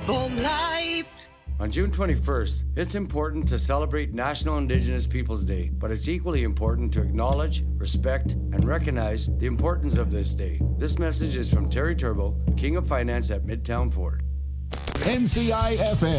for life. On June 21st, it's important to celebrate National Indigenous Peoples Day, but it's equally important to acknowledge, respect, and recognize the importance of this day. This message is from Terry Turbo, King of Finance at Midtown Ford. NCI FM.